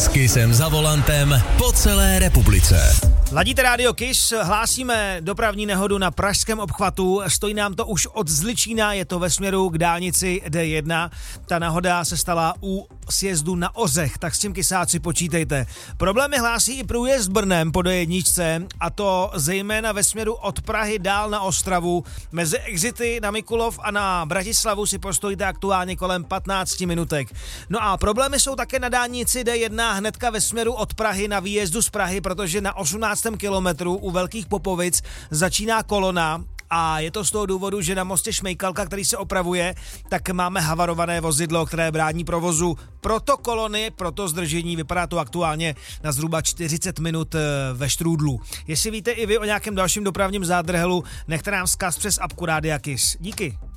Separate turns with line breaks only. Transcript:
S Kissem za volantem po celé republice.
Ladíte rádio Kiss, hlásíme dopravní nehodu na pražském obchvatu, stojí nám to už od Zličína, je to ve směru k dálnici D1. Ta nehoda se stala u sjezdu na Ořech, tak s tím kysáci počítejte. Problémy hlásí i průjezd Brnem po D1, a to zejména ve směru od Prahy dál na Ostravu. Mezi exity na Mikulov a na Bratislavu si postojíte aktuálně kolem 15 minutek. No a problémy jsou také na dálnici D1 hnedka ve směru od Prahy na výjezdu z Prahy, protože na 18. kilometru u Velkých Popovic začíná kolona. A je to z toho důvodu, že na mostě Šmejkalka, který se opravuje, tak máme havarované vozidlo, které brání provozu. Proto kolony, proto zdržení, vypadá to aktuálně na zhruba 40 minut ve Štrůdlu. Jestli víte i vy o nějakém dalším dopravním zádrhelu, nechte nám vzkaz přes apku Rádia Kiss. Díky.